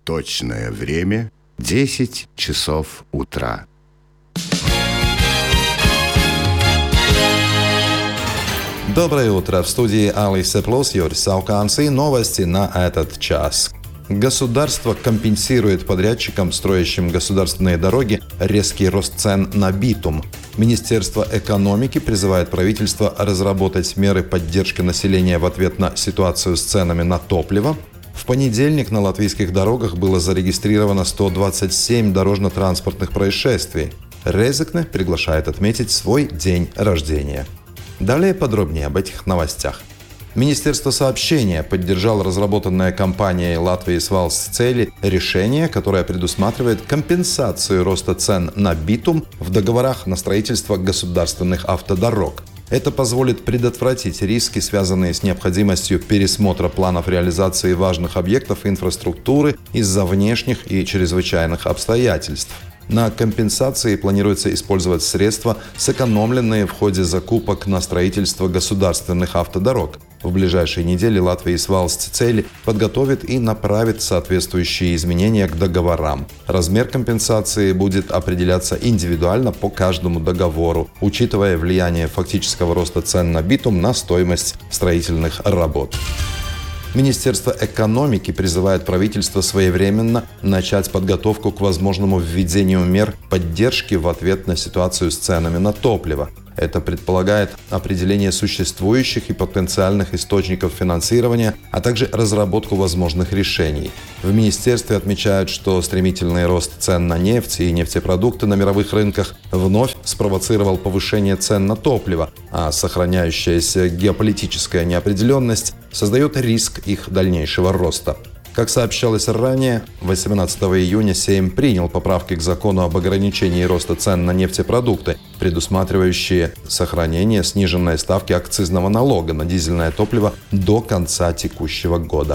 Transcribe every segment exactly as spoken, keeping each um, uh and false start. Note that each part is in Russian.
Точное время – десять часов утра. Доброе утро. В студии Алиса Плюс, Юрий Сауканс и новости на этот час. Государство компенсирует подрядчикам, строящим государственные дороги, резкий рост цен на битум. Министерство экономики призывает правительство разработать меры поддержки населения в ответ на ситуацию с ценами на топливо. В понедельник на латвийских дорогах было зарегистрировано сто двадцать семь дорожно-транспортных происшествий. Резекне приглашает отметить свой день рождения. Далее подробнее об этих новостях. Министерство сообщения поддержало разработанное компанией Латвии Valsts ceļi решение, которое предусматривает компенсацию роста цен на битум в договорах на строительство государственных автодорог. Это позволит предотвратить риски, связанные с необходимостью пересмотра планов реализации важных объектов инфраструктуры из-за внешних и чрезвычайных обстоятельств. На компенсации планируется использовать средства, сэкономленные в ходе закупок на строительство государственных автодорог. В ближайшие недели Латвия Valsts ceļi подготовит и направит соответствующие изменения к договорам. Размер компенсации будет определяться индивидуально по каждому договору, учитывая влияние фактического роста цен на битум на стоимость строительных работ. Министерство экономики призывает правительство своевременно начать подготовку к возможному введению мер поддержки в ответ на ситуацию с ценами на топливо. Это предполагает определение существующих и потенциальных источников финансирования, а также разработку возможных решений. В министерстве отмечают, что стремительный рост цен на нефть и нефтепродукты на мировых рынках вновь спровоцировал повышение цен на топливо, а сохраняющаяся геополитическая неопределенность создает риск их дальнейшего роста. Как сообщалось ранее, восемнадцатого июня Сейм принял поправки к закону об ограничении роста цен на нефтепродукты, предусматривающие сохранение сниженной ставки акцизного налога на дизельное топливо до конца текущего года.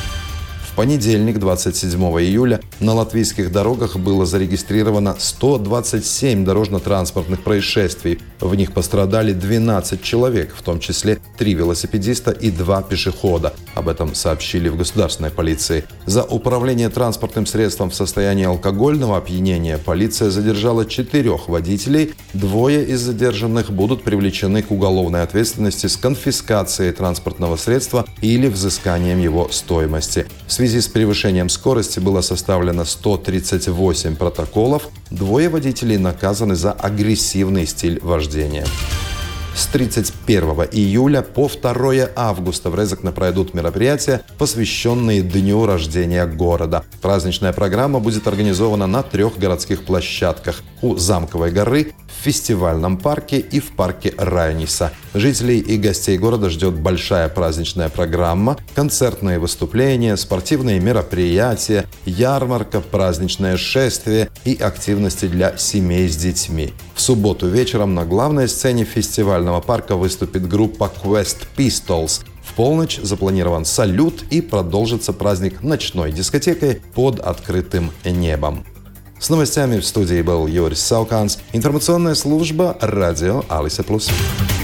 В понедельник, двадцать седьмого июля, на латвийских дорогах было зарегистрировано сто двадцать семь дорожно-транспортных происшествий. В них пострадали двенадцать человек, в том числе три велосипедиста и два пешехода. Об этом сообщили в государственной полиции. За управление транспортным средством в состоянии алкогольного опьянения полиция задержала четырех водителей. Двое из задержанных будут привлечены к уголовной ответственности с конфискацией транспортного средства или взысканием его стоимости. В связи с превышением скорости было составлено сто тридцать восемь протоколов. Двое водителей наказаны за агрессивный стиль вождения. С тридцать первого июля по второго августа в Резекне пройдут мероприятия, посвященные Дню рождения города. Праздничная программа будет организована на трех городских площадках: у Замковой горы, в фестивальном парке и в парке Райниса. Жителей и гостей города ждет большая праздничная программа, концертные выступления, спортивные мероприятия, ярмарка, праздничное шествие и активности для семей с детьми. В субботу вечером на главной сцене фестивального парка выступит группа Quest Pistols. В полночь запланирован салют и продолжится праздник ночной дискотекой под открытым небом. С новостями в студии был Юрий Сауканс. Информационная служба радио Алиса Плюс.